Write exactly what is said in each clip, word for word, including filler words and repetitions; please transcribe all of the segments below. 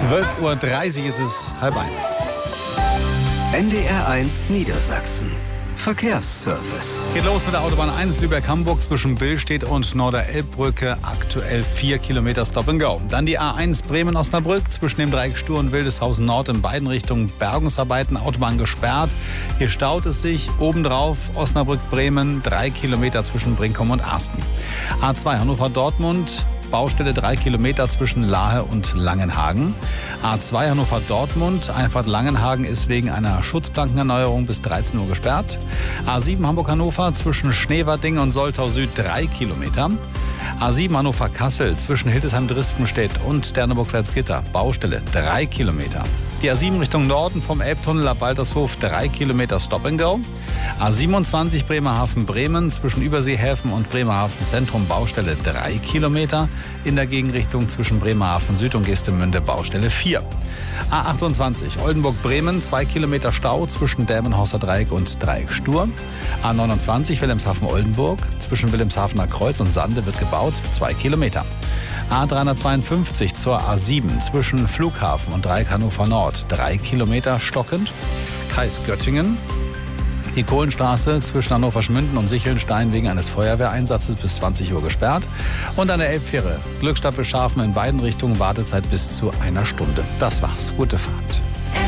zwölf Uhr dreißig ist es, halb eins. N D R eins Niedersachsen. Verkehrsservice. Geht los mit der Autobahn eins Lübeck-Hamburg zwischen Billstedt und Norder-Elbbrücke. Aktuell vier Kilometer Stop and Go. Dann die A eins Bremen-Osnabrück zwischen dem Dreieck Stur und Wildeshausen Nord in beiden Richtungen Bergungsarbeiten. Autobahn gesperrt. Hier staut es sich. Obendrauf Osnabrück-Bremen. Drei Kilometer zwischen Brinkum und Arsten. A zwei Hannover-Dortmund. Baustelle drei Kilometer zwischen Lahe und Langenhagen. A zwei Hannover-Dortmund, Einfahrt Langenhagen ist wegen einer Schutzplankenerneuerung bis dreizehn Uhr gesperrt. A sieben Hamburg-Hannover zwischen Schneverding und Soltau Süd drei Kilometer. A sieben Hannover-Kassel zwischen Hildesheim-Drispenstedt und Sterneburg-Salzgitter. Baustelle drei Kilometer. Die A sieben Richtung Norden vom Elbtunnel ab Waltershof drei Kilometer Stop and Go. A siebenundzwanzig Bremerhaven-Bremen zwischen Überseehäfen und Bremerhaven Zentrum Baustelle drei Kilometer. In der Gegenrichtung zwischen Bremerhaven Süd und Geestemünde Baustelle vier. A achtundzwanzig Oldenburg-Bremen zwei Kilometer Stau zwischen Delmenhorster Dreieck und Dreieck Stur. A neunundzwanzig Wilhelmshaven-Oldenburg zwischen Wilhelmshavener Kreuz und Sande wird gebaut zwei Kilometer. A dreihundertzweiundfünfzig zur A sieben zwischen Flughafen und Dreieck Hannover Nord drei Kilometer stockend. Kreis Göttingen. Die Kohlenstraße zwischen Hannover-Schmünden und Sichelnstein wegen eines Feuerwehreinsatzes bis zwanzig Uhr gesperrt. Und an der Elbfähre Glückstadt bis Scharfen in beiden Richtungen Wartezeit bis zu einer Stunde. Das war's. Gute Fahrt.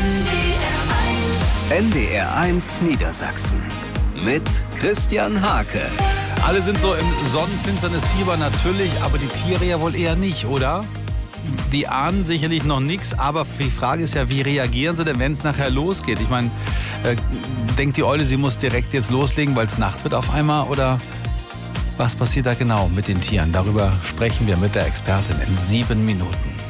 N D R eins Niedersachsen mit Christian Hake. Alle sind so im Sonnenfinsternisfieber natürlich, aber die Tiere ja wohl eher nicht, oder? Die ahnen sicherlich noch nichts, aber die Frage ist ja, wie reagieren sie denn, wenn es nachher losgeht? Ich meine, äh, denkt die Eule, sie muss direkt jetzt loslegen, weil es Nacht wird auf einmal? Oder was passiert da genau mit den Tieren? Darüber sprechen wir mit der Expertin in sieben Minuten.